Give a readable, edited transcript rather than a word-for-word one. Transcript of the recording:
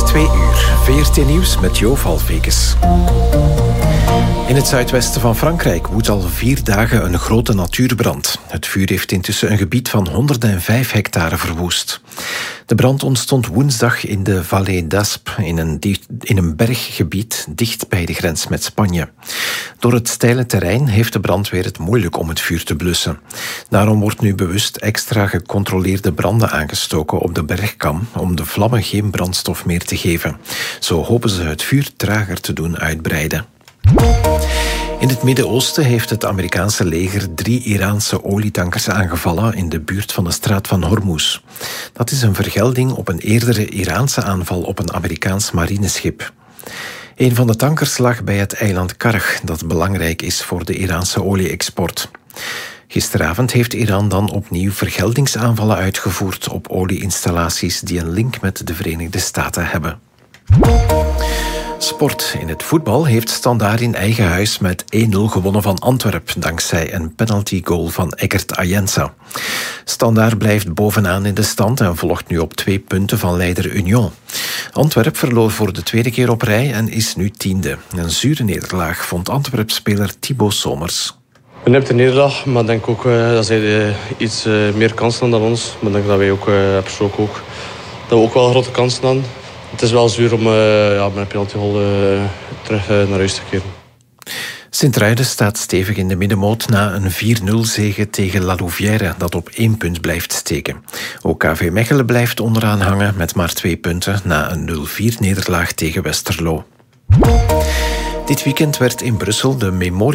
2 uur, VRT Nieuws met Jo Valvekes. In het zuidwesten van Frankrijk woedt al 4 dagen een grote natuurbrand. Het vuur heeft intussen een gebied van 105 hectare verwoest. De brand ontstond woensdag in de Vallée d'Aspe, in een berggebied dicht bij de grens met Spanje. Door het steile terrein heeft de brandweer het moeilijk om het vuur te blussen. Daarom wordt nu bewust extra gecontroleerde branden aangestoken op de bergkam om de vlammen geen brandstof meer te geven. Zo hopen ze het vuur trager te doen uitbreiden. In het Midden-Oosten heeft het Amerikaanse leger 3 Iraanse olietankers aangevallen in de buurt van de straat van Hormuz. Dat is een vergelding op een eerdere Iraanse aanval op een Amerikaans marineschip. Een van de tankers lag bij het eiland Karg, dat belangrijk is voor de Iraanse olie-export. Gisteravond heeft Iran dan opnieuw vergeldingsaanvallen uitgevoerd op olieinstallaties die een link met de Verenigde Staten hebben. Sport. In het voetbal heeft Standaard in eigen huis met 1-0 gewonnen van Antwerp, dankzij een penaltygoal van Eggert Ayensa. Standaard blijft bovenaan in de stand en volgt nu op 2 punten van leider Union. Antwerp verloor voor de 2e keer op rij en is nu 10e. Een zure nederlaag vond Antwerp-speler Thibaut Somers. Een nipte nederlaag, maar ik denk ook dat zij iets meer kansen hadden dan ons. Maar ik denk dat wij ook persoonlijk ook, dat we ook wel grote kansen hadden. Het is wel zuur om met een penaltygoal terug naar huis te keren. Sint-Truiden staat stevig in de middenmoot na een 4-0 zege tegen La Louvière, dat op 1 punt blijft steken. Ook KV Mechelen blijft onderaan hangen met maar 2 punten na een 0-4 nederlaag tegen Westerlo. Dit weekend werd in Brussel de Memorial